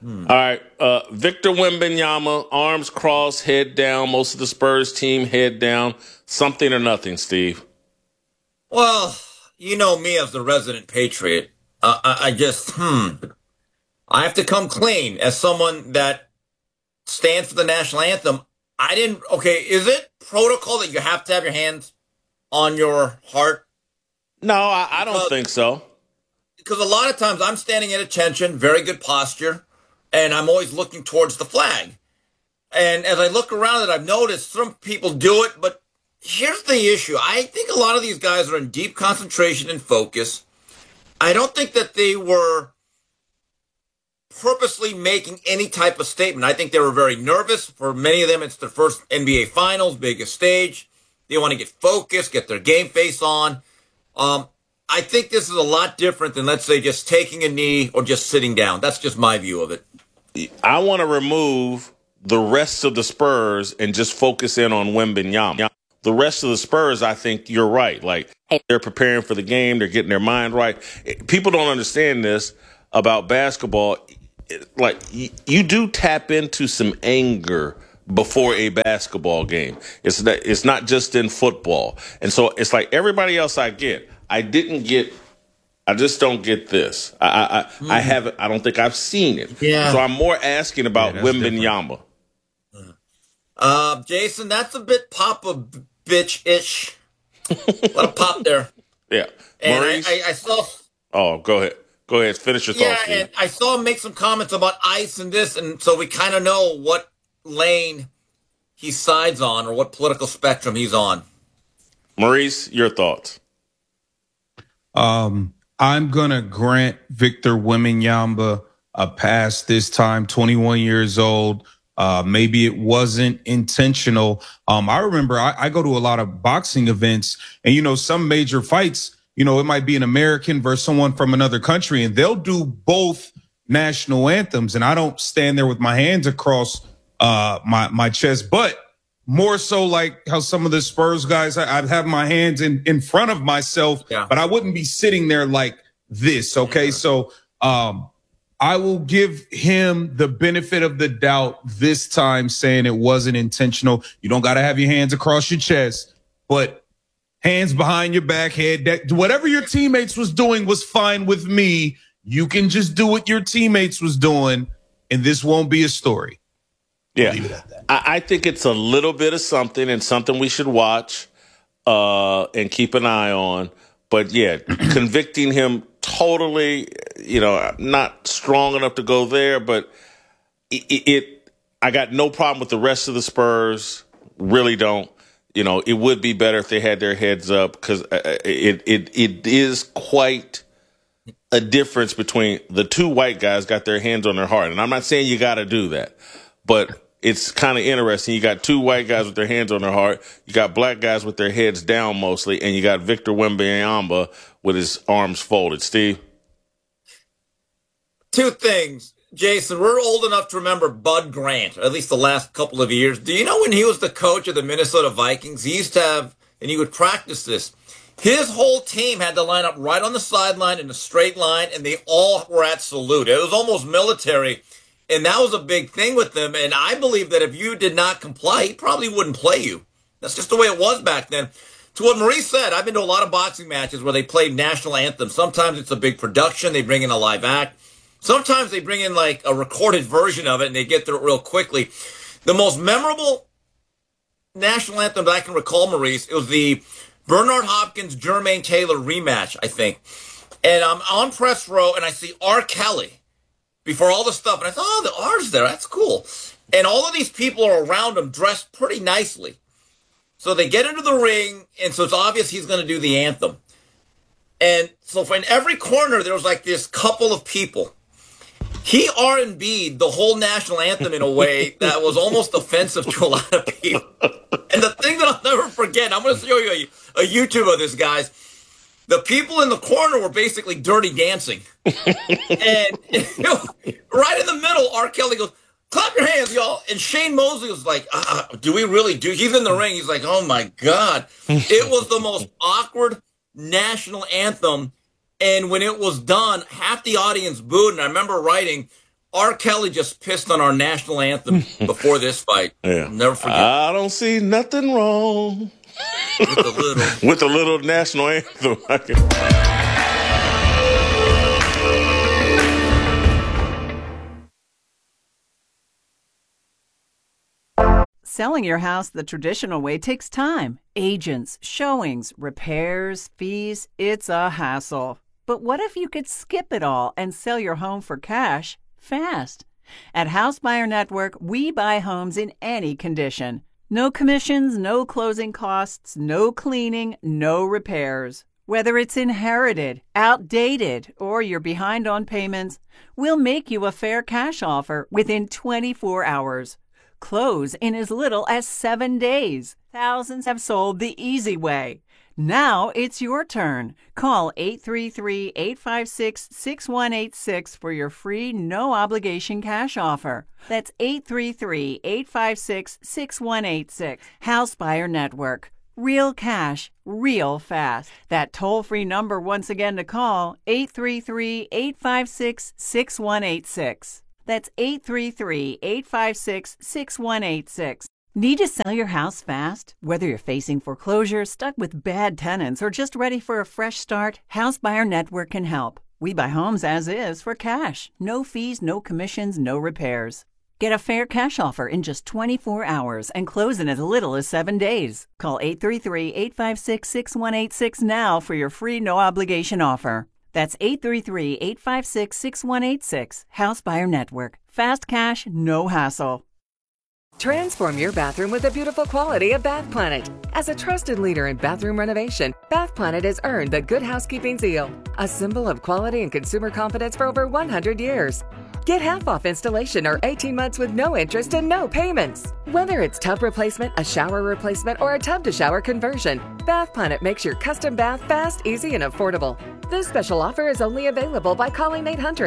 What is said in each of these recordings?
All right. Victor Wembanyama, arms crossed, head down. Most of the Spurs team head down. Something or nothing, Steve. Well, you know me as the resident patriot. I have to come clean as someone that stands for the national anthem. Is it protocol that you have to have your hands on your heart? No, I don't think so. Because a lot of times I'm standing at attention, very good posture, and I'm always looking towards the flag. And as I look around it, I've noticed some people do it, but here's the issue. I think a lot of these guys are in deep concentration and focus. I don't think that they were purposely making any type of statement. I think they were very nervous. For many of them, it's their first NBA Finals, biggest stage. They want to get focused, get their game face on. I think this is a lot different than, let's say, just taking a knee or just sitting down. That's just my view of it. I want to remove the rest of the Spurs and just focus in on Wembanyama. The rest of the Spurs, I think you're right. Like, they're preparing for the game. They're getting their mind right. People don't understand this about basketball. Like, you do tap into some anger before a basketball game. It's not just in football. And so it's like everybody else I just don't get this. I haven't. I don't think I've seen it. Yeah. So I'm more asking about Wembanyama. Jason, that's a bit Papa bitch-ish. A lot of pop there. Yeah. And Maurice? I saw... Oh, go ahead. Go ahead. Finish your thoughts. Yeah, and I saw him make some comments about ICE and this, and so we kind of know what lane he sides on or what political spectrum he's on. Maurice, your thoughts. I'm going to grant Victor Wembanyama a pass this time, 21 years old. Maybe it wasn't intentional. I remember I go to a lot of boxing events, and, some major fights, it might be an American versus someone from another country, and they'll do both national anthems. And I don't stand there with my hands across my chest, but more so like how some of the Spurs guys, I'd have my hands in front of myself, but I wouldn't be sitting there like this. Okay. So, I will give him the benefit of the doubt this time, saying it wasn't intentional. You don't got to have your hands across your chest, but hands behind your back, head, whatever your teammates was doing was fine with me. You can just do what your teammates was doing, and this won't be a story. Yeah, I think it's a little bit of something and something we should watch and keep an eye on. But, yeah, convicting him totally, not strong enough to go there. But I got no problem with the rest of the Spurs. Really don't. It would be better if they had their heads up, because it is quite a difference between the two white guys got their hands on their heart. And I'm not saying you got to do that, but it's kind of interesting. You got two white guys with their hands on their heart. You got black guys with their heads down mostly. And you got Victor Wembanyama with his arms folded. Steve? Two things. Jason, we're old enough to remember Bud Grant, at least the last couple of years. Do you know when he was the coach of the Minnesota Vikings, he used to have, and he would practice this, his whole team had to line up right on the sideline in a straight line, and they all were at salute. It was almost military. And that was a big thing with them. And I believe that if you did not comply, he probably wouldn't play you. That's just the way it was back then. To what Maurice said, I've been to a lot of boxing matches where they play national anthems. Sometimes it's a big production. They bring in a live act. Sometimes they bring in like a recorded version of it and they get through it real quickly. The most memorable national anthem that I can recall, Maurice, it was the Bernard Hopkins, Jermaine Taylor rematch, I think. And I'm on press row and I see R. Kelly before all the stuff. And I thought, oh, the R's there. That's cool. And all of these people are around him dressed pretty nicely. So they get into the ring, and so it's obvious he's going to do the anthem. And so in every corner, there was like this couple of people. He R&B'd the whole national anthem in a way that was almost offensive to a lot of people. And the thing that I'll never forget, I'm going to show you a YouTube of this, guys. The people in the corner were basically Dirty Dancing. And right in the middle, R. Kelly goes, clap your hands, y'all. And Shane Mosley was like, do we really do? He's in the ring. He's like, oh, my God. It was the most awkward national anthem. And when it was done, half the audience booed. And I remember writing, R. Kelly just pissed on our national anthem before this fight. Yeah. Never forget. I don't see nothing wrong with the little national anthem. Selling your house the traditional way takes time. Agents, showings, repairs, fees. It's a hassle. But what if you could skip it all and sell your home for cash fast? At House Buyer Network, we buy homes in any condition. No commissions, no closing costs, no cleaning, no repairs. Whether it's inherited, outdated, or you're behind on payments, we'll make you a fair cash offer within 24 hours. Close in as little as 7 days. Thousands have sold the easy way. Now it's your turn. Call 833-856-6186 for your free, no-obligation cash offer. That's 833-856-6186. House Buyer Network. Real cash, real fast. That toll-free number once again to call, 833-856-6186. That's 833-856-6186. Need to sell your house fast? Whether you're facing foreclosure, stuck with bad tenants, or just ready for a fresh start, House Buyer Network can help. We buy homes as is for cash. No fees, no commissions, no repairs. Get a fair cash offer in just 24 hours and close in as little as 7 days. Call 833-856-6186 now for your free no-obligation offer. That's 833-856-6186. House Buyer Network. Fast cash, no hassle. Transform your bathroom with the beautiful quality of Bath Planet. As a trusted leader in bathroom renovation, Bath Planet has earned the Good Housekeeping seal, a symbol of quality and consumer confidence for over 100 years. Get half off installation or 18 months with no interest and no payments. Whether it's tub replacement, a shower replacement, or a tub-to-shower conversion, Bath Planet makes your custom bath fast, easy, and affordable. This special offer is only available by calling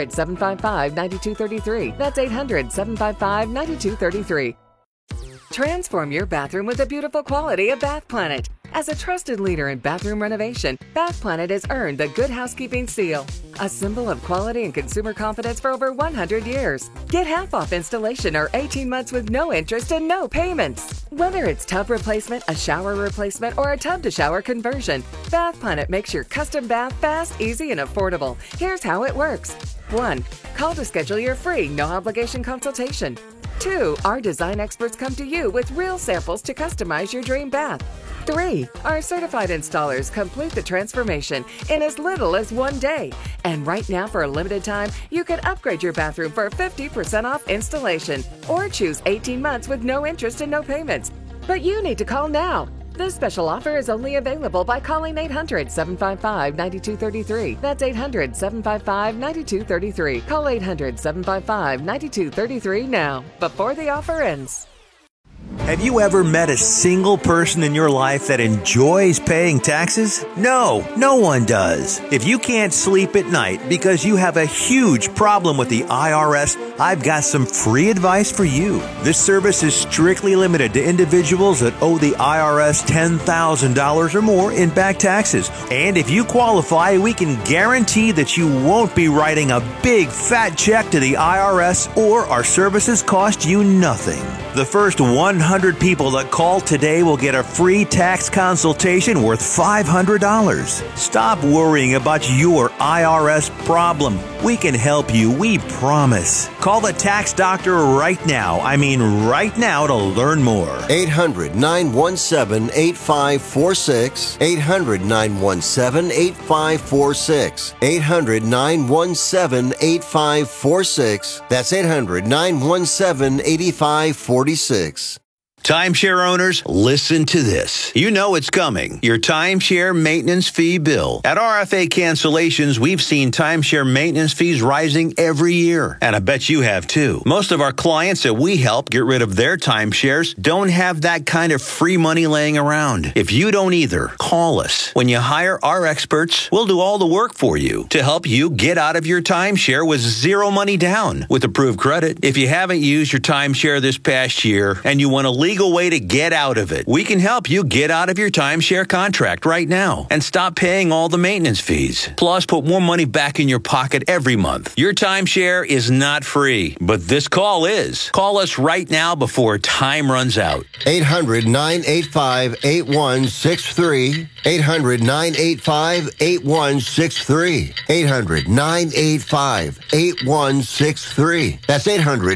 800-755-9233. That's 800-755-9233. Transform your bathroom with the beautiful quality of Bath Planet. As a trusted leader in bathroom renovation, Bath Planet has earned the Good Housekeeping seal, a symbol of quality and consumer confidence for over 100 years. Get half off installation or 18 months with no interest and no payments. Whether it's tub replacement, a shower replacement, or a tub-to-shower conversion, Bath Planet makes your custom bath fast, easy, and affordable. Here's how it works. 1. Call to schedule your free, no-obligation consultation. 2. Our design experts come to you with real samples to customize your dream bath. 3. Our certified installers complete the transformation in as little as 1 day. And right now, for a limited time, you can upgrade your bathroom for 50% off installation or choose 18 months with no interest and no payments. But you need to call now. This special offer is only available by calling 800-755-9233. That's 800-755-9233. Call 800-755-9233 now, before the offer ends. Have you ever met a single person in your life that enjoys paying taxes? No, no one does. If you can't sleep at night because you have a huge problem with the IRS, I've got some free advice for you. This service is strictly limited to individuals that owe the IRS $10,000 or more in back taxes. And if you qualify, we can guarantee that you won't be writing a big fat check to the IRS, or our services cost you nothing. The first 100 people that call today will get a free tax consultation worth $500. Stop worrying about your IRS problem. We can help you, we promise. Call the tax doctor right now. I mean right now, to learn more. 800-917-8546. 800-917-8546. 800-917-8546. That's 800-917-8546. Timeshare owners, listen to this. You know it's coming. Your timeshare maintenance fee bill. At RFA Cancellations, we've seen timeshare maintenance fees rising every year. And I bet you have too. Most of our clients that we help get rid of their timeshares don't have that kind of free money laying around. If you don't either, call us. When you hire our experts, we'll do all the work for you to help you get out of your timeshare with zero money down with approved credit. If you haven't used your timeshare this past year and you want to legally legal way to get out of it. We can help you get out of your timeshare contract right now and stop paying all the maintenance fees. Plus, put more money back in your pocket every month. Your timeshare is not free, but this call is. Call us right now before time runs out. 800-985-8163. 800-985-8163. 800-985-8163. That's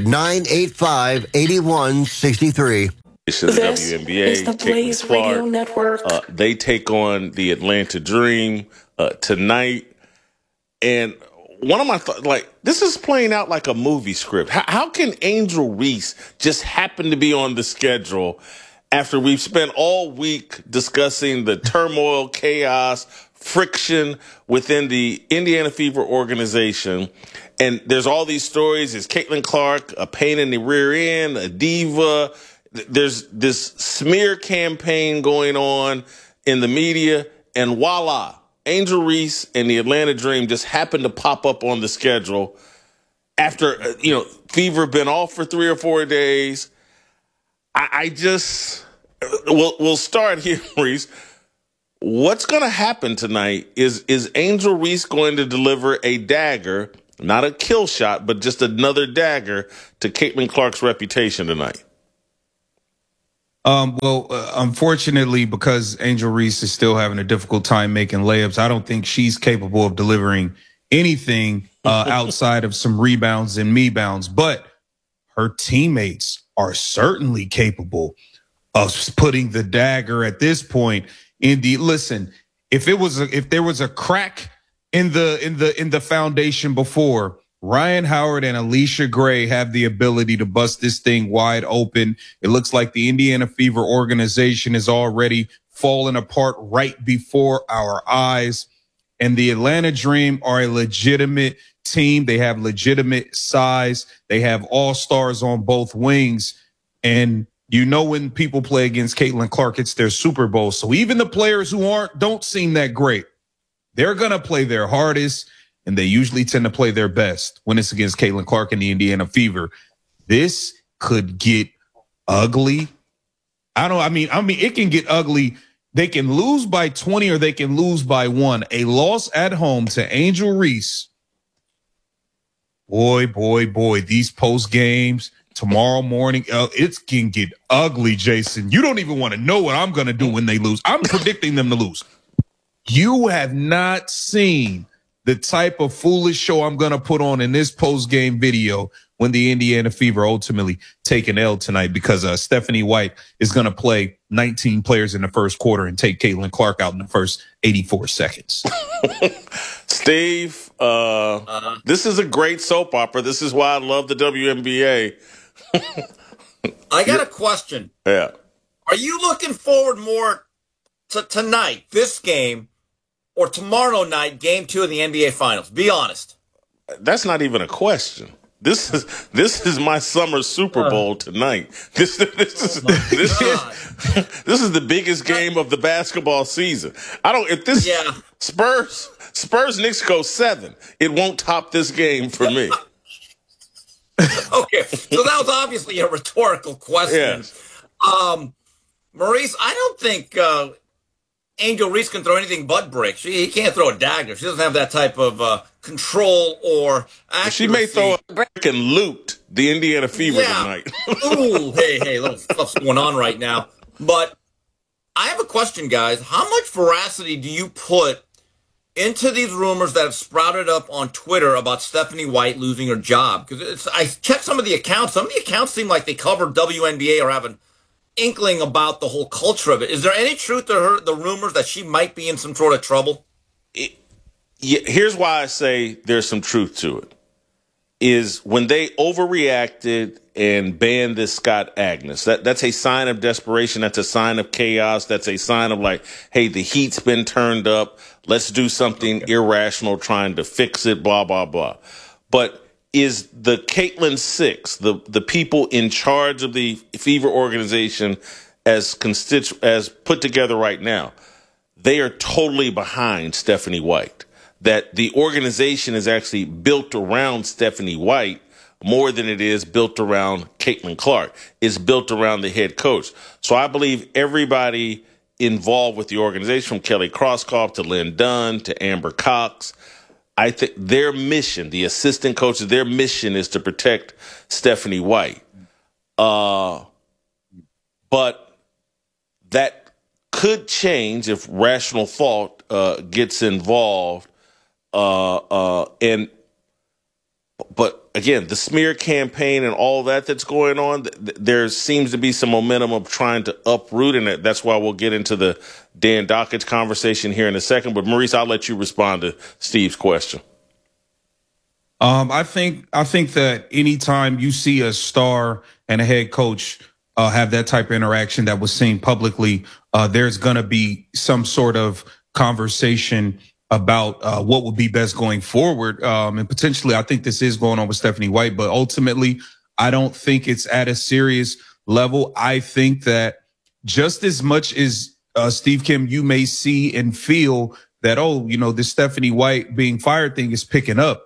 800-985-8163. This WNBA, the Blaze Radio Network. They take on the Atlanta Dream tonight. And one of my this is playing out like a movie script. How can Angel Reese just happen to be on the schedule after we've spent all week discussing the turmoil, chaos, friction within the Indiana Fever organization? And there's all these stories. Is Caitlin Clark a pain in the rear end, a diva? There's this smear campaign going on in the media, and voila, Angel Reese and the Atlanta Dream just happened to pop up on the schedule after, Fever been off for 3 or 4 days. We'll start here, Reese. What's going to happen tonight? Is Angel Reese going to deliver a dagger, not a kill shot, but just another dagger to Caitlin Clark's reputation tonight? Unfortunately, because Angel Reese is still having a difficult time making layups, I don't think she's capable of delivering anything outside of some rebounds and me-bounds. But her teammates are certainly capable of putting the dagger at this point. Listen, if there was a crack in the foundation before, Ryan Howard and Alicia Gray have the ability to bust this thing wide open. It looks like the Indiana Fever organization is already falling apart right before our eyes. And the Atlanta Dream are a legitimate team. They have legitimate size. They have all-stars on both wings. And when people play against Caitlin Clark, it's their Super Bowl. So even the players who don't seem that great, they're going to play their hardest. And they usually tend to play their best when it's against Caitlin Clark and the Indiana Fever. This could get ugly. It can get ugly. They can lose by 20 or they can lose by 1. A loss at home to Angel Reese. Boy, these post games tomorrow morning, it can get ugly, Jason. You don't even want to know what I'm going to do when they lose. I'm predicting them to lose. You have not seen the type of foolish show I'm going to put on in this post-game video when the Indiana Fever ultimately take an L tonight, because Stephanie White is going to play 19 players in the first quarter and take Caitlin Clark out in the first 84 seconds. Steve, this is a great soap opera. This is why I love the WNBA. I got a question. Yeah. Are you looking forward more to tonight, this game, or tomorrow night, game 2 of the NBA Finals? Be honest. That's not even a question. This is my summer Super Bowl tonight. This is the biggest game of the basketball season. Spurs Knicks go 7, it won't top this game for me. Okay, so that was obviously a rhetorical question. Yes. Maurice, I don't think Angel Reese can throw anything but bricks. He can't throw a dagger. She doesn't have that type of control or accuracy. She may throw a brick and loot the Indiana Fever tonight. Ooh, hey, little stuff's going on right now. But I have a question, guys. How much veracity do you put into these rumors that have sprouted up on Twitter about Stephanie White losing her job? Because I checked some of the accounts. Some of the accounts seem like they cover WNBA or have an inkling about the whole culture of it. Is there any truth to the rumors that she might be in some sort of trouble? Here's why I say there's some truth to it. Is when they overreacted and banned this Scott Agnes. That's a sign of desperation. That's a sign of chaos. That's a sign of like, hey, the heat's been turned up. Let's do something irrational trying to fix it, blah, blah, blah. But is the Caitlin Six, the people in charge of the Fever organization as put together right now, they are totally behind Stephanie White. That the organization is actually built around Stephanie White more than it is built around Caitlin Clark. It's built around the head coach. So I believe everybody involved with the organization, from Kelly Krauskopf to Lynn Dunn to Amber Cox, I think their mission, the assistant coaches, their mission is to protect Stephanie White. But that could change if rational thought gets involved. But again, the smear campaign and all that's going on, there seems to be some momentum of trying to uproot in it. That's why we'll get into the Dan Dakich conversation here in a second. But Maurice, I'll let you respond to Steve's question. I think that anytime you see a star and a head coach have that type of interaction that was seen publicly, there's going to be some sort of conversation about what would be best going forward. And potentially, I think this is going on with Stephanie White, but ultimately, I don't think it's at a serious level. I think that just as much as Steve Kim, you may see and feel that, this Stephanie White being fired thing is picking up.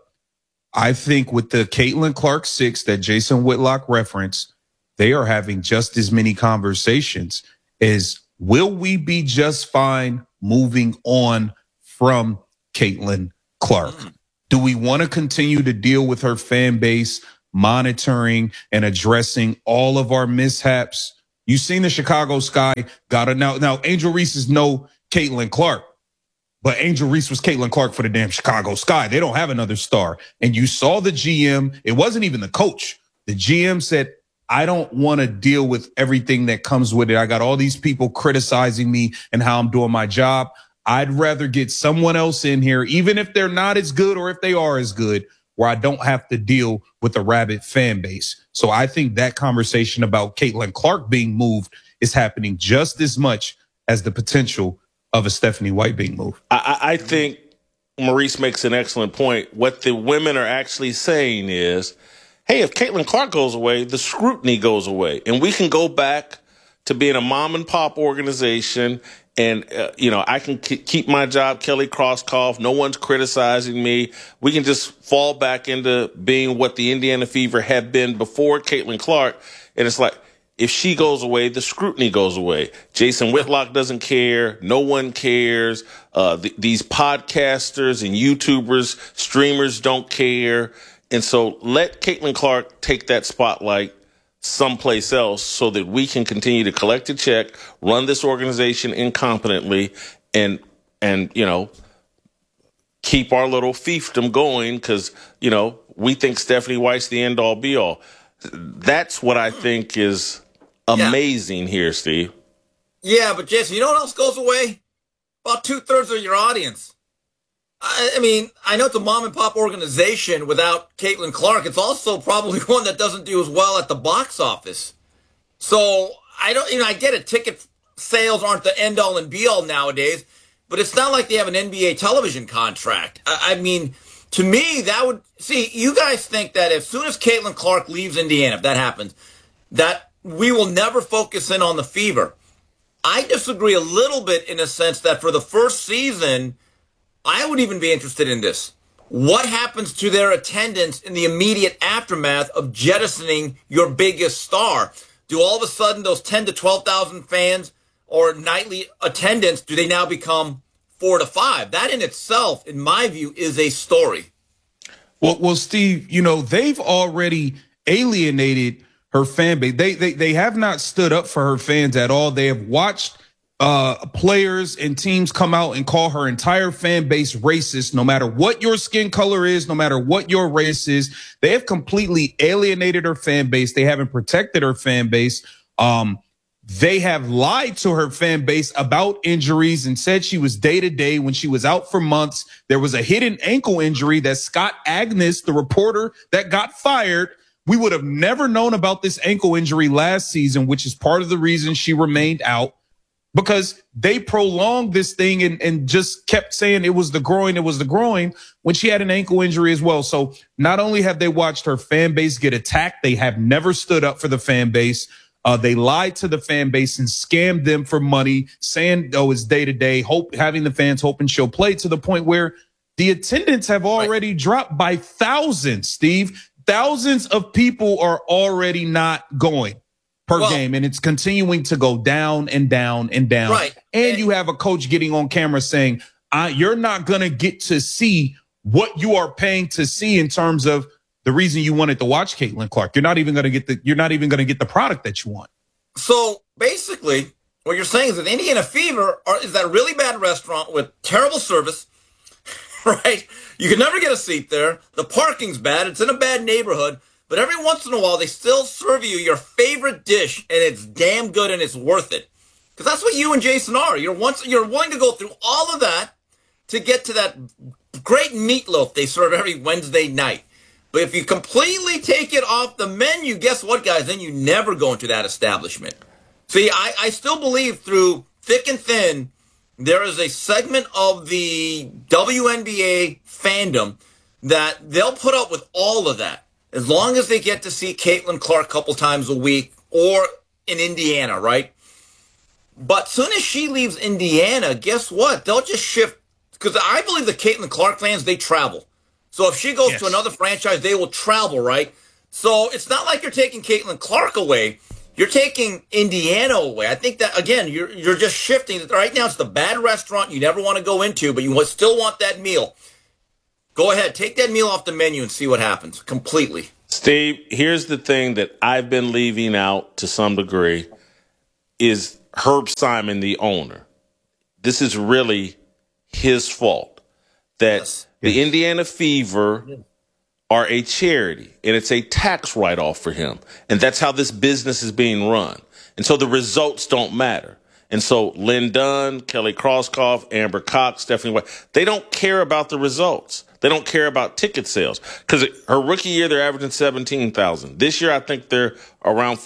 I think with the Caitlin Clark 6 that Jason Whitlock referenced, they are having just as many conversations as, will we be just fine moving on from Caitlin Clark? Do we want to continue to deal with her fan base, monitoring and addressing all of our mishaps? You've seen the Chicago Sky got it. Now Angel Reese is no Caitlin Clark, but Angel Reese was Caitlin Clark for the damn Chicago Sky. They don't have another star. And you saw the GM. It wasn't even the coach. The GM said, I don't want to deal with everything that comes with it. I got all these people criticizing me and how I'm doing my job. I'd rather get someone else in here, even if they're not as good or if they are as good, where I don't have to deal with a rabid fan base. So I think that conversation about Caitlin Clark being moved is happening just as much as the potential of a Stephanie White being moved. I think Maurice makes an excellent point. What the women are actually saying is, hey, if Caitlin Clark goes away, the scrutiny goes away, and we can go back to being a mom and pop organization. And, I can keep my job, Kelly Krauskopf. No one's criticizing me. We can just fall back into being what the Indiana Fever had been before Caitlin Clark. And it's like, if she goes away, the scrutiny goes away. Jason Whitlock doesn't care. No one cares. These podcasters and YouTubers, streamers don't care. And so let Caitlin Clark take that spotlight someplace else so that we can continue to collect a check, run this organization incompetently, and keep our little fiefdom going, because, we think Stephanie White's the end all be all. That's what I think is amazing here, Steve. Yeah, but Jason, you know what else goes away? About 2/3 of your audience. I mean, I know it's a mom and pop organization without Caitlin Clark. It's also probably one that doesn't do as well at the box office. So I get it. Ticket sales aren't the end all and be all nowadays, but it's not like they have an NBA television contract. I mean, to me, you guys think that as soon as Caitlin Clark leaves Indiana, if that happens, that we will never focus in on the Fever. I disagree a little bit in a sense that for the first season, I would even be interested in this. What happens to their attendance in the immediate aftermath of jettisoning your biggest star? Do all of a sudden those 10 to 12,000 fans or nightly attendance, do they now become 4 to 5? That in itself, in my view, is a story. Well, Steve, they've already alienated her fan base. They have not stood up for her fans at all. They have watched players and teams come out and call her entire fan base racist, no matter what your skin color is, no matter what your race is. They have completely alienated her fan base. They haven't protected her fan base. They have lied to her fan base about injuries and said she was day to day when she was out for months. There was a hidden ankle injury that Scott Agnes, the reporter that got fired, we would have never known about this ankle injury last season, which is part of the reason she remained out. Because they prolonged this thing and just kept saying it was the groin when she had an ankle injury as well. So not only have they watched her fan base get attacked, they have never stood up for the fan base. They lied to the fan base and scammed them for money, saying, it's day to day, having the fans hoping she'll play, to the point where the attendance have already dropped by thousands, Steve. thousands of people are already not going per game, and it's continuing to go down and down and down. Right. And you have a coach getting on camera saying, you're not going to get to see what you are paying to see in terms of the reason you wanted to watch Caitlin Clark. You're not even going to get the product that you want. So basically, what you're saying is that Indiana Fever is that really bad restaurant with terrible service, right? You can never get a seat there. The parking's bad. It's in a bad neighborhood. But every once in a while, they still serve you your favorite dish, and it's damn good and it's worth it. Because that's what you and Jason are. You're willing to go through all of that to get to that great meatloaf they serve every Wednesday night. But if you completely take it off the menu, guess what, guys? Then you never go into that establishment. See, I still believe through thick and thin, there is a segment of the WNBA fandom that they'll put up with all of that as long as they get to see Caitlin Clark a couple times a week or in Indiana, right? But soon as she leaves Indiana, guess what? They'll just shift. Because I believe the Caitlin Clark fans, they travel. So if she goes to another franchise, they will travel, right? So it's not like you're taking Caitlin Clark away. You're taking Indiana away. I think that, again, you're just shifting. Right now, it's the bad restaurant you never want to go into, but you still want that meal. Go ahead. Take that meal off the menu and see what happens completely. Steve, here's the thing that I've been leaving out to some degree is Herb Simon, the owner. This is really his fault that the Indiana Fever are a charity, and it's a tax write-off for him. And that's how this business is being run. And so the results don't matter. And so Lynn Dunn, Kelly Krauskopf, Amber Cox, Stephanie White, they don't care about the results. They don't care about ticket sales. Because her rookie year, they're averaging 17,000. This year, I think they're around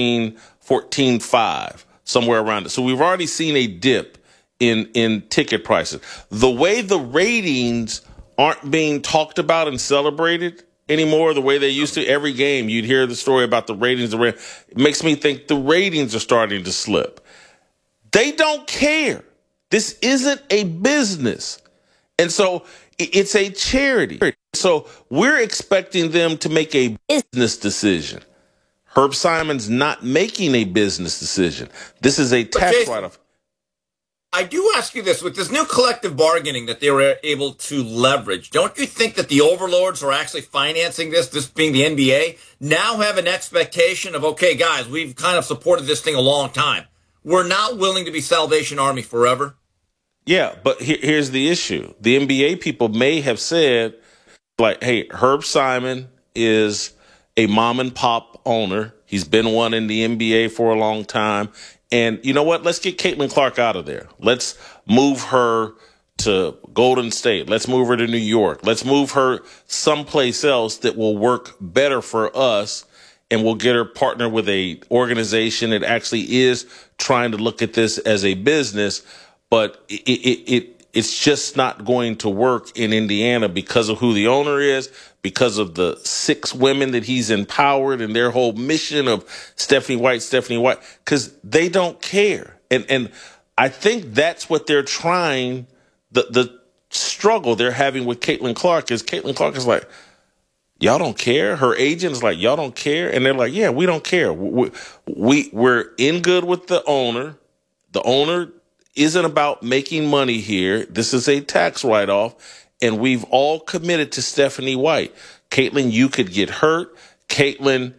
14.5, somewhere around it. So we've already seen a dip in ticket prices. The way the ratings aren't being talked about and celebrated anymore the way they used to. Every game, you'd hear the story about the ratings. It makes me think the ratings are starting to slip. They don't care. This isn't a business. And so it's a charity. So we're expecting them to make a business decision. Herb Simon's not making a business decision. This is a tax write-off. I do ask you this, with this new collective bargaining that they were able to leverage, don't you think that the overlords are actually financing this being the NBA, now have an expectation of, okay, guys, we've kind of supported this thing a long time. We're not willing to be Salvation Army forever? Yeah, but here's the issue. The NBA people may have said, like, hey, Herb Simon is a mom and pop owner. He's been one in the NBA for a long time. And you know what? Let's get Caitlin Clark out of there. Let's move her to Golden State. Let's move her to New York. Let's move her someplace else that will work better for us, and we'll get her partnered with a organization that actually is trying to look at this as a business. But it's just not going to work in Indiana because of who the owner is, because of the 6 women that he's empowered and their whole mission of Stephanie White, because they don't care. And I think that's what they're trying, the struggle they're having with Caitlin Clark is like, y'all don't care? Her agent is like, y'all don't care? And they're like, yeah, we don't care. We're in good with the owner. The owner isn't about making money here. This is a tax write-off, and we've all committed to Stephanie White. Caitlin, you could get hurt. Caitlin,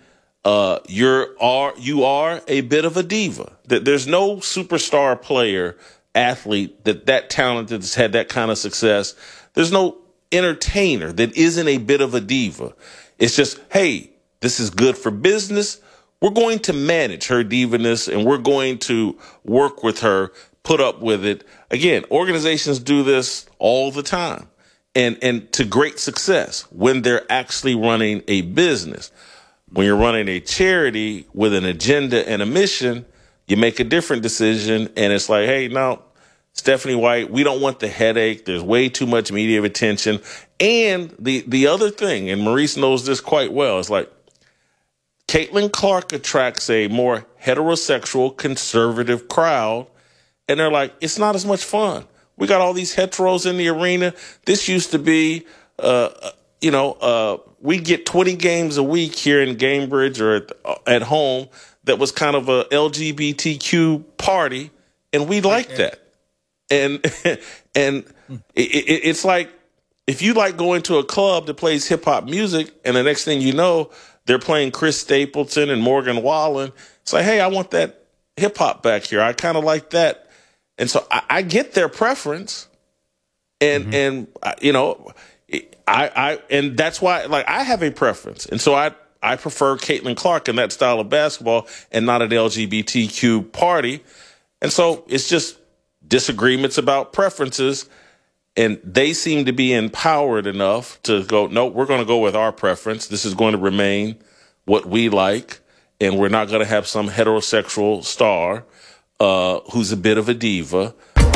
you are a bit of a diva. There's no superstar player, athlete that talented, that's had that kind of success. There's no entertainer that isn't a bit of a diva. It's just, hey, this is good for business. We're going to manage her divaness, and we're going to work with her, put up with it. Again, organizations do this all the time, and to great success when they're actually running a business. When you're running a charity with an agenda and a mission, you make a different decision, and it's like, hey, no, Stephanie White, we don't want the headache. There's way too much media attention. And the other thing, and Maurice knows this quite well, is like, Caitlin Clark attracts a more heterosexual, conservative crowd. And they're like, it's not as much fun. We got all these heteros in the arena. This used to be, we get 20 games a week here in Gamebridge or at home that was kind of a LGBTQ party, and we like that. And it's like, if you like going to a club that plays hip hop music, and the next thing you know, they're playing Chris Stapleton and Morgan Wallen. It's like, hey, I want that hip hop back here. I kind of like that. And so I get their preference. And, and that's why, like, I have a preference. And so I prefer Caitlin Clark in that style of basketball and not an LGBTQ party. And so it's just disagreements about preferences. And they seem to be empowered enough to go, no, we're going to go with our preference. This is going to remain what we like. And we're not going to have some heterosexual star who's a bit of a diva.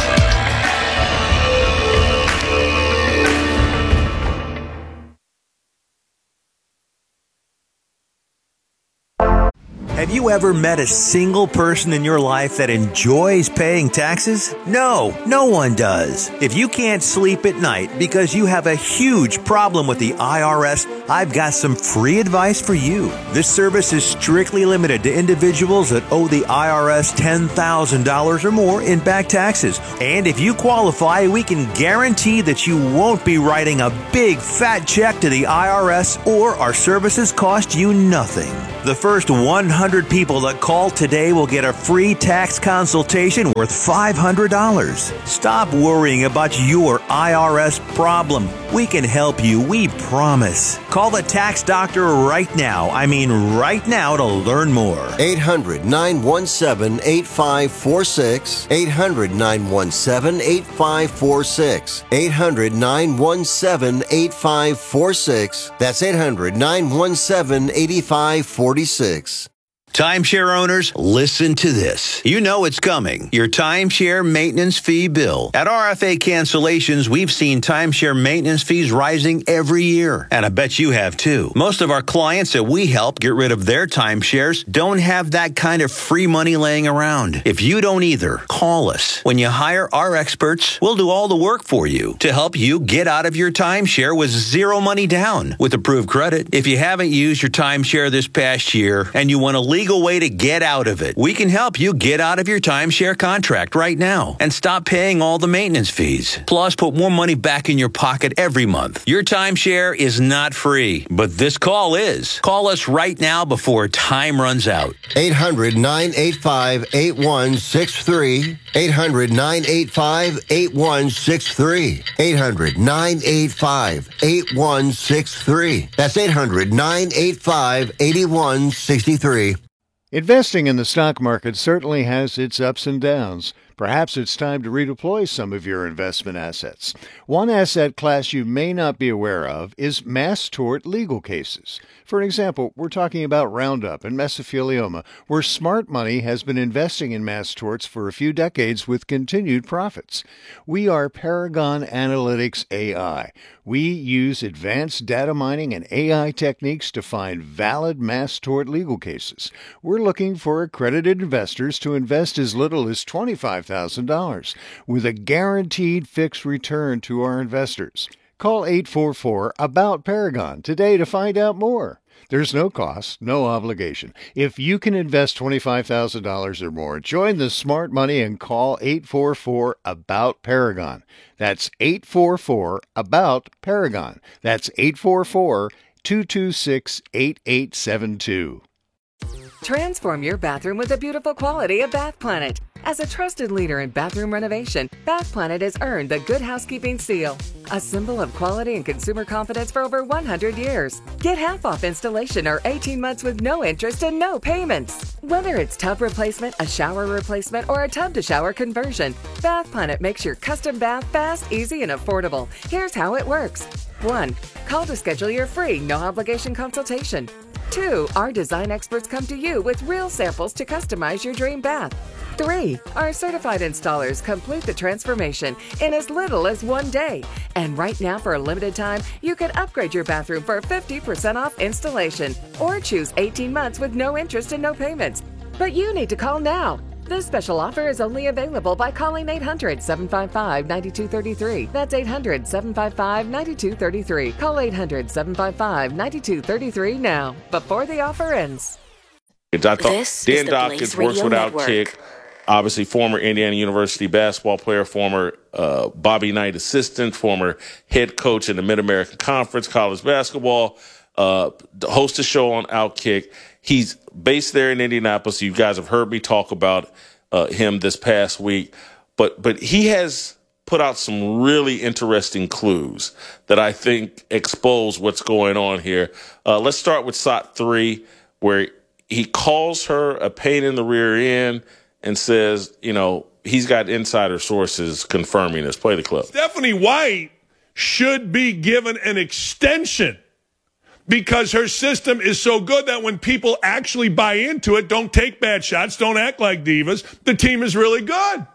Have you ever met a single person in your life that enjoys paying taxes? No, no one does. If you can't sleep at night because you have a huge problem with the IRS, I've got some free advice for you. This service is strictly limited to individuals that owe the IRS $10,000 or more in back taxes. And if you qualify, we can guarantee that you won't be writing a big fat check to the IRS, or our services cost you nothing. The first 100 people that call today will get a free tax consultation worth $500. Stop worrying about your IRS problem. We can help you, we promise. Call the tax doctor right now. I mean right now, to learn more. 800-917-8546. 800-917-8546. 800-917-8546. That's 800-917-8546. Timeshare owners, listen to this. You know it's coming. Your timeshare maintenance fee bill. At RFA Cancellations, we've seen timeshare maintenance fees rising every year. And I bet you have too. Most of our clients that we help get rid of their timeshares don't have that kind of free money laying around. If you don't either, call us. When you hire our experts, we'll do all the work for you to help you get out of your timeshare with zero money down with approved credit. If you haven't used your timeshare this past year and you want to legal way to get out of it, we can help you get out of your timeshare contract right now and stop paying all the maintenance fees. Plus, put more money back in your pocket every month. Your timeshare is not free, but this call is. Call us right now before time runs out. 800-985-8163. 800-985-8163. 800-985-8163. That's 800-985-8163. Investing in the stock market certainly has its ups and downs. Perhaps it's time to redeploy some of your investment assets. One asset class you may not be aware of is mass tort legal cases. For example, we're talking about Roundup and mesothelioma, where smart money has been investing in mass torts for a few decades with continued profits. We are Paragon Analytics AI. We use advanced data mining and AI techniques to find valid mass tort legal cases. We're looking for accredited investors to invest as little as $25,000 with a guaranteed fixed return to our investors. Call 844-ABOUT-PARAGON today to find out more. There's no cost, no obligation. If you can invest $25,000 or more, join the smart money and call 844-ABOUT-PARAGON. That's 844-ABOUT-PARAGON. That's 844-226-8872. Transform your bathroom with the beautiful quality of Bath Planet. As a trusted leader in bathroom renovation, Bath Planet has earned the Good Housekeeping seal, a symbol of quality and consumer confidence for over 100 years. Get half off installation or 18 months with no interest and no payments. Whether it's tub replacement, a shower replacement, or a tub-to-shower conversion, Bath Planet makes your custom bath fast, easy, and affordable. Here's how it works. 1. Call to schedule your free, no-obligation consultation. 2. Our design experts come to you with real samples to customize your dream bath. 3. Our certified installers complete the transformation in as little as 1 day. And right now, for a limited time, you can upgrade your bathroom for 50% off installation or choose 18 months with no interest and no payments. But you need to call now. This special offer is only available by calling 800-755-9233. That's 800-755-9233. Call 800-755-9233 now, before the offer ends. I thought Dan Dakich works with Outkick. Obviously, former Indiana University basketball player, former Bobby Knight assistant, former head coach in the Mid-American Conference college basketball, hosts a show on Outkick. He's based there in Indianapolis. You guys have heard me talk about him this past week. But he has put out some really interesting clues that I think expose what's going on here. Let's start with SOT 3, where he calls her a pain in the rear end and says, he's got insider sources confirming this. Play the clip. Stephanie White should be given an extension because her system is so good that when people actually buy into it, don't take bad shots, don't act like divas, the team is really good.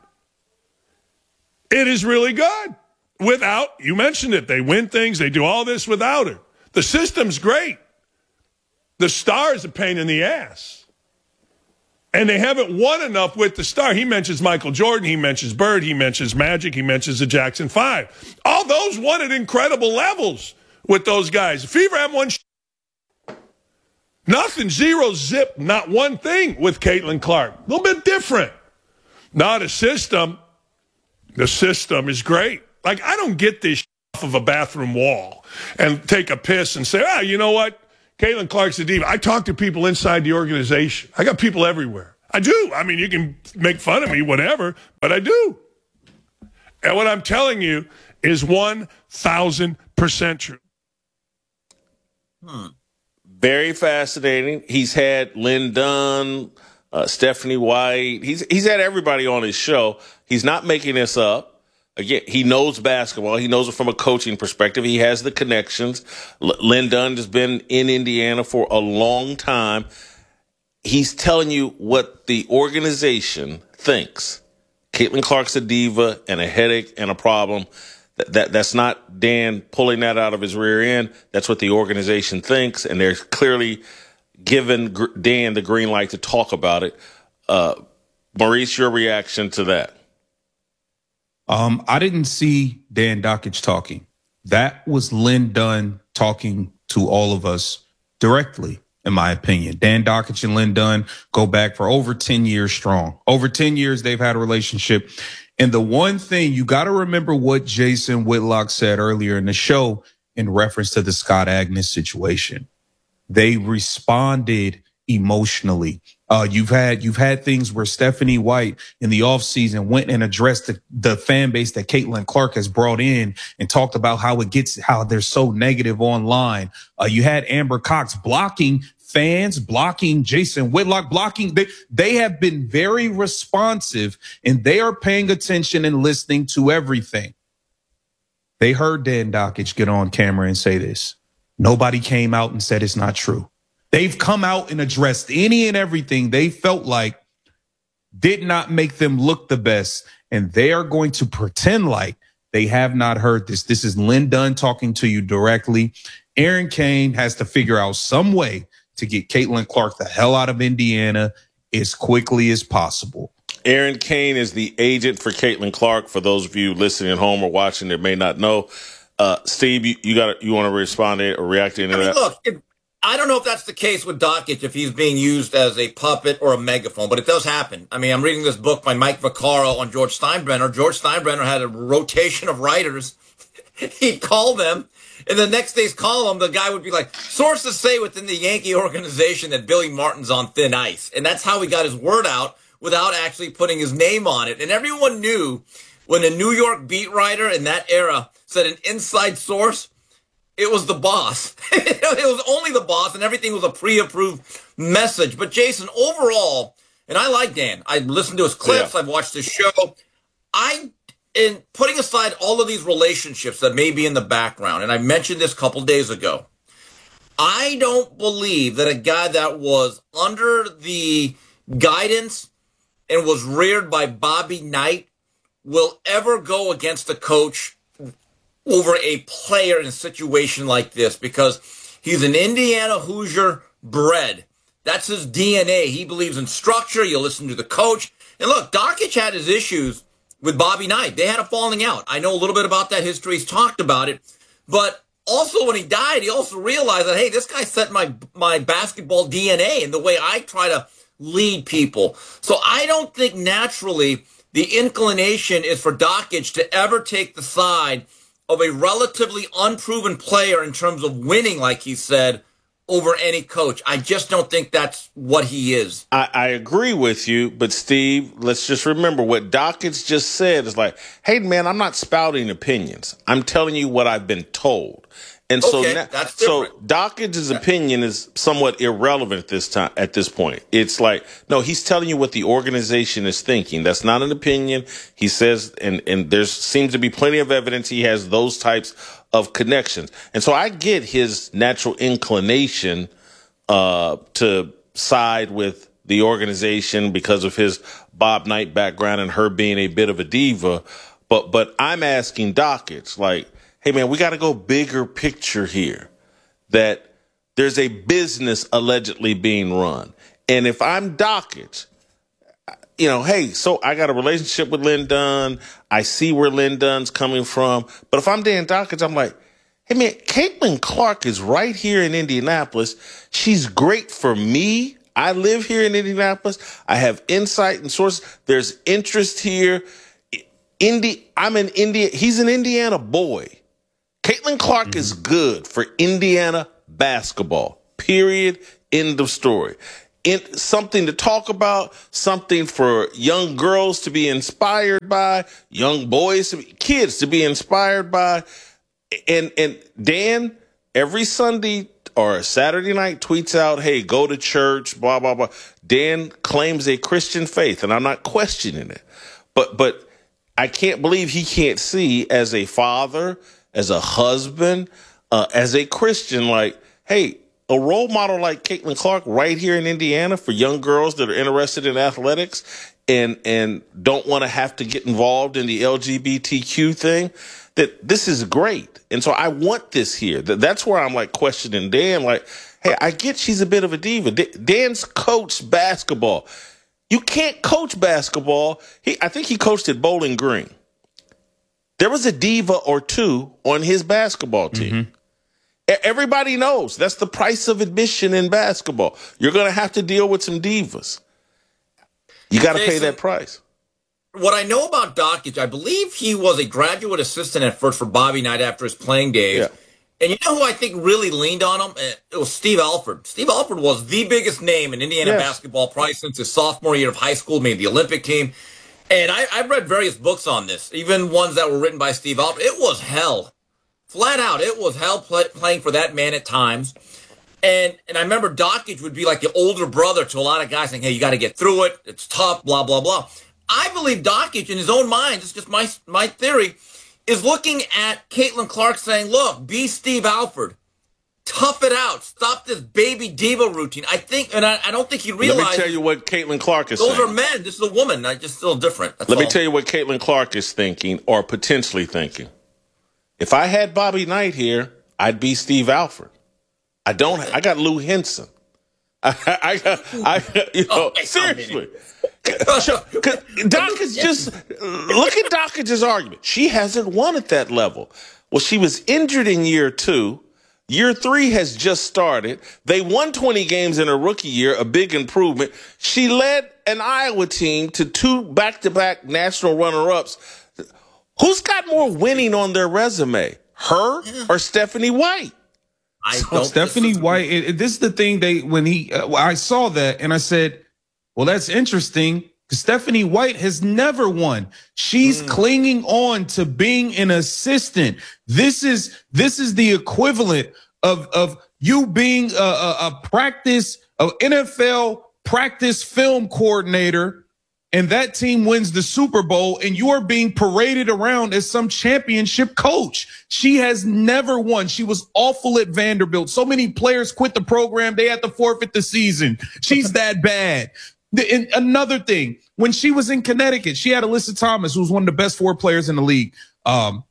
It is really good. Without, you mentioned it, they win things, they do all this without her. The system's great. The star is a pain in the ass. And they haven't won enough with the star. He mentions Michael Jordan. He mentions Bird. He mentions Magic. He mentions the Jackson 5. All those won at incredible levels with those guys. Fever haven't won nothing, zero, zip, not one thing with Caitlin Clark. A little bit different. Now the system is great. Like, I don't get this off of a bathroom wall and take a piss and say, you know what? Caitlin Clark's a diva. I talk to people inside the organization. I got people everywhere. I do. I mean, you can make fun of me, whatever, but I do. And what I'm telling you is 1,000% true. Very fascinating. He's had Lynn Dunn, Stephanie White. He's had everybody on his show. He's not making this up. Again, he knows basketball. He knows it from a coaching perspective. He has the connections. Lynn Dunn has been in Indiana for a long time. He's telling you what the organization thinks. Caitlin Clark's a diva and a headache and a problem. That's not Dan pulling that out of his rear end. That's what the organization thinks, and they're clearly giving Dan the green light to talk about it. Maurice, your reaction to that? I didn't see Dan Dakich talking. That was Lynn Dunn talking to all of us directly, in my opinion. Dan Dakich and Lynn Dunn go back for over 10 years strong. Over 10 years, they've had a relationship. And the one thing, you got to remember what Jason Whitlock said earlier in the show in reference to the Scott Agness situation. They responded emotionally. You've had things where Stephanie White in the offseason went and addressed the fan base that Caitlin Clark has brought in and talked about how they're so negative online. You had Amber Cox blocking fans, blocking Jason Whitlock, blocking. They have been very responsive, and they are paying attention and listening to everything. They heard Dan Dakich get on camera and say this. Nobody came out and said it's not true. They've come out and addressed any and everything they felt like did not make them look the best. And they are going to pretend like they have not heard this. This is Lynn Dunn talking to you directly. Aaron Kane has to figure out some way to get Caitlin Clark the hell out of Indiana as quickly as possible. Aaron Kane is the agent for Caitlin Clark. For those of you listening at home or watching that may not know, Steve, you want to respond or react to that? Look, I don't know if that's the case with Dakich, if he's being used as a puppet or a megaphone, but it does happen. I mean, I'm reading this book by Mike Vaccaro on George Steinbrenner. George Steinbrenner had a rotation of writers. He'd call them, and the next day's column, the guy would be like, sources say within the Yankee organization that Billy Martin's on thin ice. And that's how he got his word out without actually putting his name on it. And everyone knew when a New York beat writer in that era said an inside source, it was the boss. It was only the boss, and everything was a pre-approved message. But Jason, overall, and I like Dan. I listened to his clips. Yeah. I've watched his show. In putting aside all of these relationships that may be in the background, and I mentioned this a couple days ago, I don't believe that a guy that was under the guidance and was reared by Bobby Knight will ever go against a coach over a player in a situation like this, because he's an Indiana Hoosier bred. That's his DNA. He believes in structure. You listen to the coach. And look, Doncic had his issues with Bobby Knight. They had a falling out. I know a little bit about that history. He's talked about it. But also when he died, he also realized that, hey, this guy set my basketball DNA and the way I try to lead people. So I don't think naturally the inclination is for Doncic to ever take the side of a relatively unproven player in terms of winning, like he said, over any coach. I just don't think that's what he is. I agree with you, but Steve, let's just remember what Doncic just said is like, hey, man, I'm not spouting opinions. I'm telling you what I've been told. And okay, so Docic's opinion is somewhat irrelevant at this point. It's like, no, he's telling you what the organization is thinking. That's not an opinion. He says, and there seems to be plenty of evidence he has those types of connections. And so I get his natural inclination to side with the organization because of his Bob Knight background and her being a bit of a diva. But I'm asking Doncic, like, hey, man, we got to go bigger picture here, that there's a business allegedly being run. And if I'm Doncic, hey, so I got a relationship with Lynn Dunn. I see where Lynn Dunn's coming from. But if I'm Dan Doncic, I'm like, hey, man, Caitlin Clark is right here in Indianapolis. She's great for me. I live here in Indianapolis. I have insight and sources. There's interest here. I'm in India. He's an Indiana boy. Caitlin Clark is good for Indiana basketball, period, end of story. Something to talk about, something for young girls to be inspired by, young boys, kids to be inspired by. And Dan, every Sunday or Saturday night tweets out, hey, go to church, blah, blah, blah. Dan claims a Christian faith, and I'm not questioning it. But I can't believe he can't see as a father, as a husband, as a Christian, like, hey, a role model like Caitlin Clark right here in Indiana for young girls that are interested in athletics and don't want to have to get involved in the LGBTQ thing, that this is great. And so I want this here. That's where I'm like questioning Dan, like, hey, I get she's a bit of a diva. Dan's coached basketball. You can't coach basketball. I think he coached at Bowling Green. There was a diva or two on his basketball team. Mm-hmm. Everybody knows that's the price of admission in basketball. You're going to have to deal with some divas. You got to pay that price. What I know about Doncic, I believe he was a graduate assistant at first for Bobby Knight after his playing days. Yeah. And you know who I think really leaned on him? It was Steve Alford. Steve Alford was the biggest name in Indiana basketball probably since his sophomore year of high school, made the Olympic team. And I've read various books on this, even ones that were written by Steve Alford. It was hell. Flat out, it was hell playing for that man at times. And I remember Doncic would be like the older brother to a lot of guys saying, hey, you got to get through it. It's tough, blah, blah, blah. I believe Doncic, in his own mind, it's just my theory, is looking at Caitlin Clark saying, look, be Steve Alford. Tough it out. Stop this baby diva routine. I think, and I don't think he realized. Let me tell you what Caitlin Clark is saying. Those are men. This is a woman. Just still different. Let me tell you what Caitlin Clark is thinking or potentially thinking. If I had Bobby Knight here, I'd be Steve Alford. I got Lou Henson. Seriously. Doc is just, look at Docic's argument. She hasn't won at that level. Well, she was injured in year 2. Year 3 has just started. They won 20 games in her rookie year, a big improvement. She led an Iowa team to 2 back-to-back national runner-ups. Who's got more winning on their resume, her or Stephanie White? Stephanie White. This is the thing. I saw that and I said, well, that's interesting. Stephanie White has never won. She's clinging on to being an assistant. This is the equivalent of you being a NFL practice film coordinator, and that team wins the Super Bowl, and you are being paraded around as some championship coach. She has never won. She was awful at Vanderbilt. So many players quit the program. They had to forfeit the season. She's that bad. And another thing, when she was in Connecticut, she had Alyssa Thomas, who was one of the best 4 players in the league.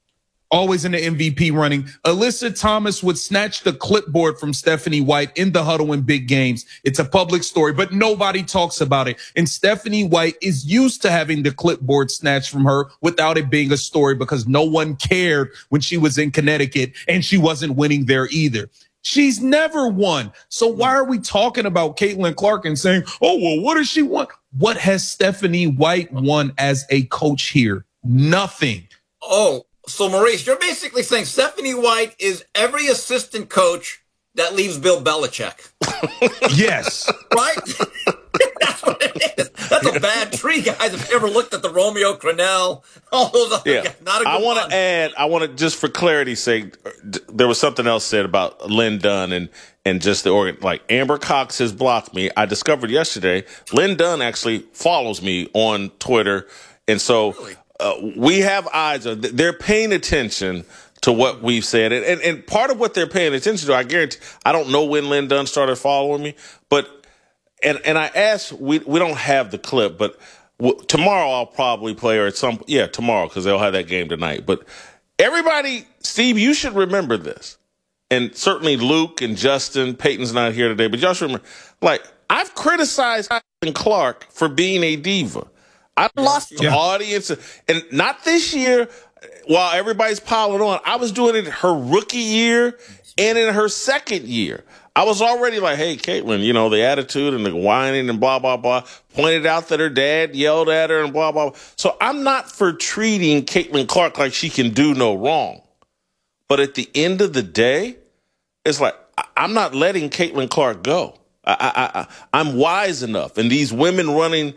always in the MVP running. Alyssa Thomas would snatch the clipboard from Stephanie White in the huddle in big games. It's a public story, but nobody talks about it. And Stephanie White is used to having the clipboard snatched from her without it being a story because no one cared when she was in Connecticut and she wasn't winning there either. She's never won. So why are we talking about Caitlin Clark and saying, oh, well, what does she want? What has Stephanie White won as a coach here? Nothing. Oh, so Maurice, you're basically saying Stephanie White is every assistant coach that leaves Bill Belichick. Yes. Right? That's what it is. That's a bad tree, guys. If you ever looked at the Romeo Crennel, all those other guys, not a good one. I want to, just for clarity's sake, there was something else said about Lynn Dunn and just the organ. Like Amber Cox has blocked me. I discovered yesterday, Lynn Dunn actually follows me on Twitter. And so we have eyes. They're paying attention to what we've said. And part of what they're paying attention to, I guarantee, I don't know when Lynn Dunn started following me, but and I asked, we don't have the clip, but tomorrow I'll probably play her at tomorrow because they'll have that game tonight. But everybody, Steve, you should remember this. And certainly Luke and Justin, Peyton's not here today, but y'all should remember, like, I've criticized Caitlin Clark for being a diva. I lost the audience, and not this year while everybody's piling on. I was doing it her rookie year and in her second year. I was already like, hey, Caitlin, the attitude and the whining and blah, blah, blah. Pointed out that her dad yelled at her and blah, blah, blah. So I'm not for treating Caitlin Clark like she can do no wrong. But at the end of the day, it's like, I'm not letting Caitlin Clark go. I'm wise enough. And these women running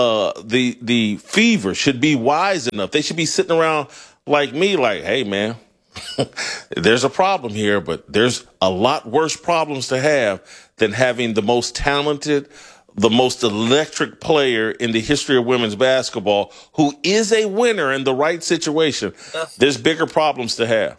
the Fever should be wise enough. They should be sitting around like me, like, hey, man, there's a problem here, but there's a lot worse problems to have than having the most talented, the most electric player in the history of women's basketball who is a winner in the right situation. There's bigger problems to have.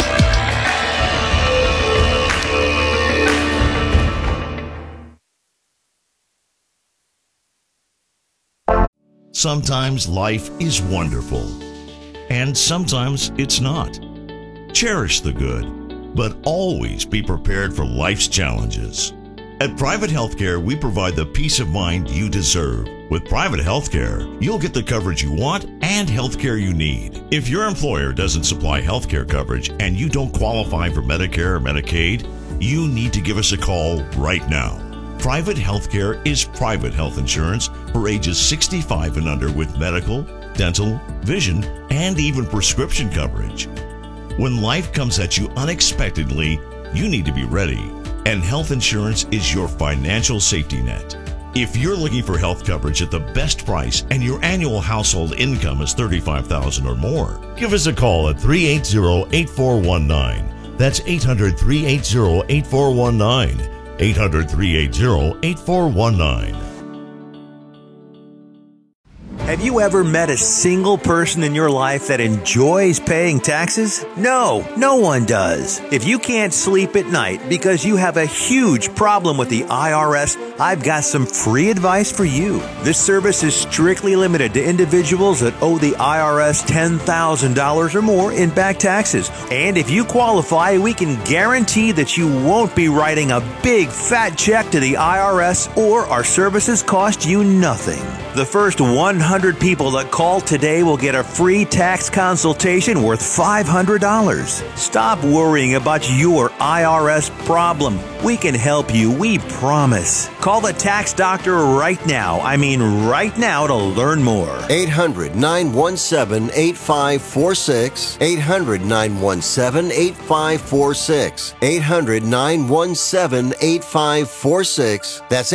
Sometimes life is wonderful, and sometimes it's not. Cherish the good, but always be prepared for life's challenges. At Private Healthcare, we provide the peace of mind you deserve. With Private Healthcare, you'll get the coverage you want and healthcare you need. If your employer doesn't supply healthcare coverage and you don't qualify for Medicare or Medicaid, you need to give us a call right now. Private Healthcare is private health insurance for ages 65 and under with medical, dental, vision, and even prescription coverage. When life comes at you unexpectedly, you need to be ready, and health insurance is your financial safety net. If you're looking for health coverage at the best price and your annual household income is $35,000 or more, give us a call at 380-8419. That's 800-380-8419. 800-380-8419. Have you ever met a single person in your life that enjoys paying taxes? No, no one does. If you can't sleep at night because you have a huge problem with the IRS, I've got some free advice for you. This service is strictly limited to individuals that owe the IRS $10,000 or more in back taxes. And if you qualify, we can guarantee that you won't be writing a big fat check to the IRS, or our services cost you nothing. The first 100 people that call today will get a free tax consultation worth $500. Stop worrying about your IRS problem. We can help you, we promise. Call the tax doctor right now. I mean right now, to learn more. 800-917-8546. 800-917-8546. 800-917-8546. That's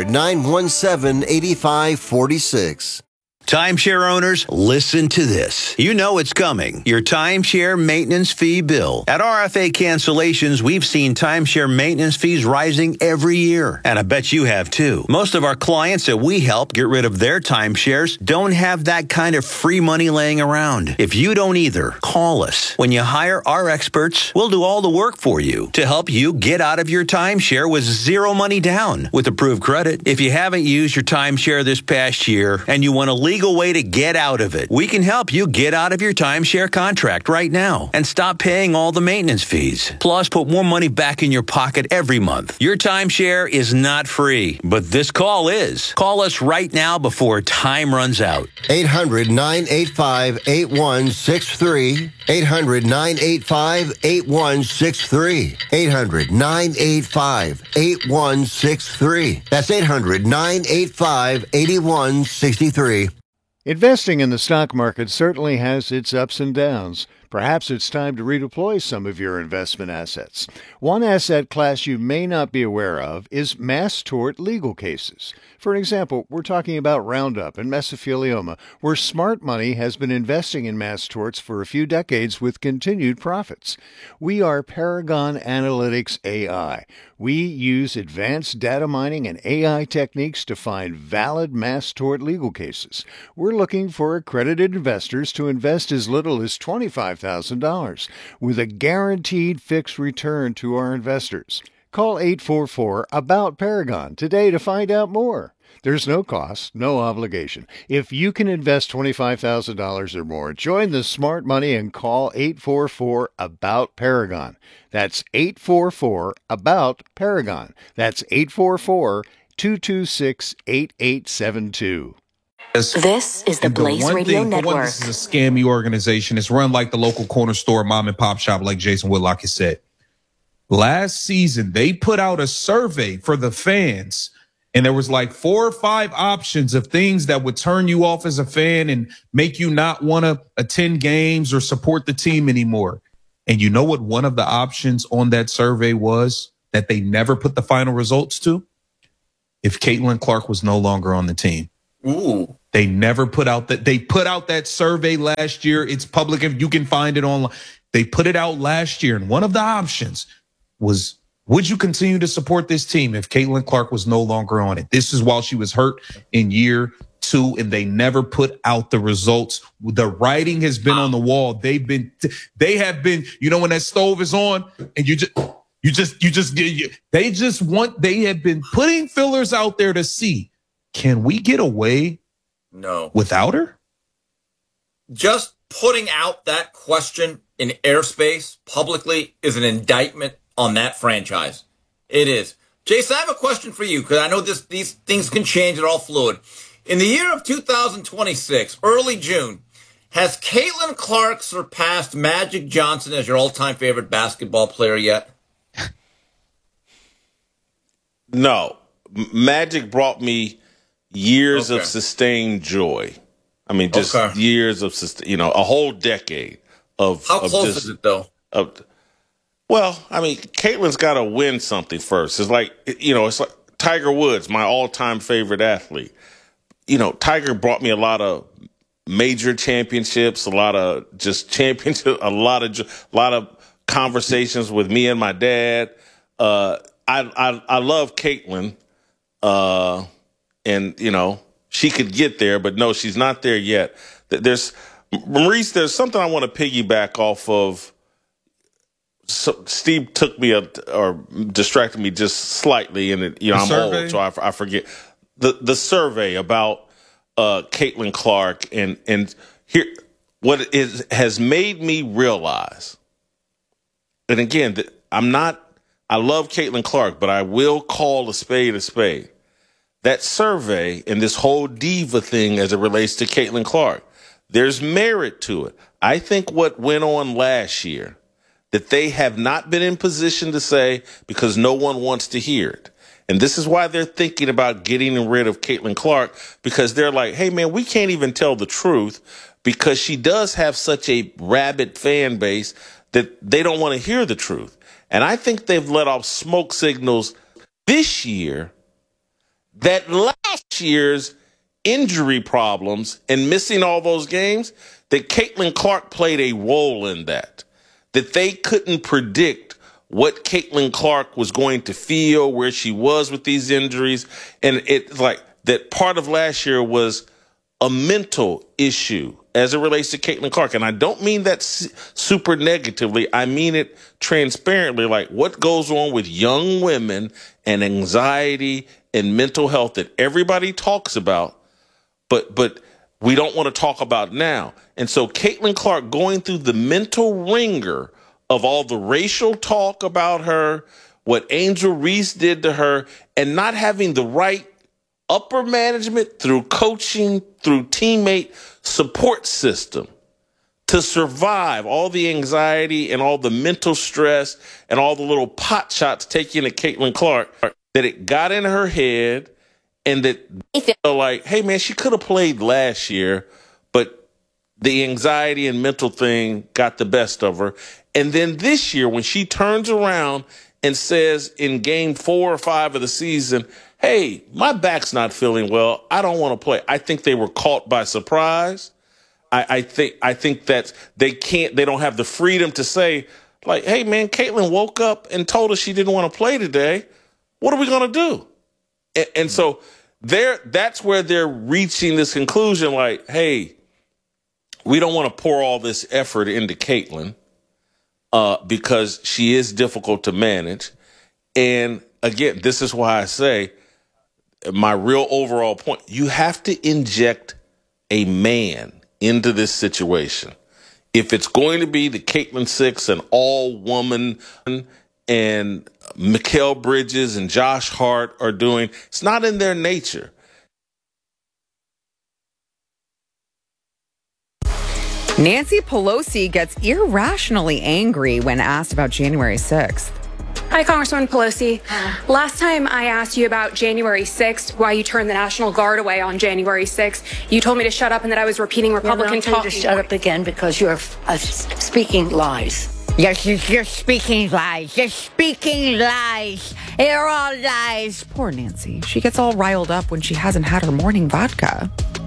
800-917-8546. Timeshare owners, listen to this. You know it's coming. Your timeshare maintenance fee bill. At RFA Cancellations, we've seen timeshare maintenance fees rising every year. And I bet you have too. Most of our clients that we help get rid of their timeshares don't have that kind of free money laying around. If you don't either, call us. When you hire our experts, we'll do all the work for you to help you get out of your timeshare with zero money down with approved credit. If you haven't used your timeshare this past year and you want to legal way to get out of it. We can help you get out of your timeshare contract right now and stop paying all the maintenance fees. Plus, put more money back in your pocket every month. Your timeshare is not free, but this call is. Call us right now before time runs out. 800-985-8163. 800-985-8163. 800-985-8163. That's 800-985-8163. Investing in the stock market certainly has its ups and downs. Perhaps it's time to redeploy some of your investment assets. One asset class you may not be aware of is mass tort legal cases. For example, we're talking about Roundup and mesothelioma, where smart money has been investing in mass torts for a few decades with continued profits. We are Paragon Analytics AI. We use advanced data mining and AI techniques to find valid mass tort legal cases. We're looking for accredited investors to invest as little as $25,000 with a guaranteed fixed return to our investors. Call 844-ABOUT-PARAGON today to find out more. There's no cost, no obligation. If you can invest $25,000 or more, join the smart money and call 844-ABOUT-PARAGON. That's 844-ABOUT-PARAGON. That's 844-226-8872. This is the Blaze Radio Network. This is a scammy organization. It's run like the local corner store, mom and pop shop, like Jason Whitlock has said. Last season, they put out a survey for the fans, and there was like 4 or 5 options of things that would turn you off as a fan and make you not want to attend games or support the team anymore. And you know what one of the options on that survey was that they never put the final results to? If Caitlin Clark was no longer on the team. Ooh. They never put out that. They put out that survey last year. It's public. If you can find it online. They put it out last year. And one of the options was, would you continue to support this team if Caitlin Clark was no longer on it? This is while she was hurt in year 2, and they never put out the results. The writing has been on the wall. They have been, you know, when that stove is on and they have been putting fillers out there to see, can we get away without her? Just putting out that question in airspace publicly is an indictment on that franchise. It is. Jason, I have a question for you, because I know these things can change. They're all fluid. In the year of 2026, early June, has Caitlin Clark surpassed Magic Johnson as your all-time favorite basketball player yet? No. Magic brought me years of sustained joy. I mean, just years of, a whole decade of. How close is it, though? Well, I mean, Caitlin's got to win something first. It's like, it's like Tiger Woods, my all-time favorite athlete. Tiger brought me a lot of major championships, a lot of just championships, a lot of conversations with me and my dad. I love Caitlin, and she could get there, but no, she's not there yet. Maurice, there's something I want to piggyback off of. So Steve took me or distracted me just slightly, and I'm old, so I forget the survey about Caitlin Clark, and here what has made me realize. And again, I love Caitlin Clark, but I will call a spade a spade. That survey and this whole diva thing as it relates to Caitlin Clark, there's merit to it. I think what went on last year, that they have not been in position to say because no one wants to hear it. And this is why they're thinking about getting rid of Caitlin Clark, because they're like, hey, man, we can't even tell the truth because she does have such a rabid fan base that they don't want to hear the truth. And I think they've let off smoke signals this year that last year's injury problems and missing all those games, that Caitlin Clark played a role in that. That they couldn't predict what Caitlin Clark was going to feel, where she was with these injuries. And it's like that part of last year was a mental issue as it relates to Caitlin Clark. And I don't mean that super negatively. I mean it transparently, like what goes on with young women and anxiety and mental health that everybody talks about. But we don't want to talk about now. And so Caitlin Clark going through the mental ringer of all the racial talk about her, what Angel Reese did to her, and not having the right upper management through coaching, through teammate support system to survive all the anxiety and all the mental stress and all the little pot shots taken at Caitlin Clark, that it got in her head, and that they feel like, hey, man, she could have played last year, but the anxiety and mental thing got the best of her. And then this year, when she turns around and says in game 4 or 5 of the season, hey, my back's not feeling well, I don't want to play. I think they were caught by surprise. I think that they don't have the freedom to say, like, hey, man, Caitlin woke up and told us she didn't want to play today. What are we going to do? And so that's where they're reaching this conclusion, like, hey, we don't want to pour all this effort into Caitlin because she is difficult to manage. And again, this is why I say my real overall point, you have to inject a man into this situation. If it's going to be the Caitlin Six and all woman and Mikal Bridges and Josh Hart are doing, it's not in their nature. Nancy Pelosi gets irrationally angry when asked about January 6th. Hi, Congresswoman Pelosi. Last time I asked you about January 6th, why you turned the National Guard away on January 6th, you told me to shut up and that I was repeating Republican talk. To shut up again because you're speaking lies. Yes, you're speaking lies. You're speaking lies. They're all lies. Poor Nancy. She gets all riled up when she hasn't had her morning vodka.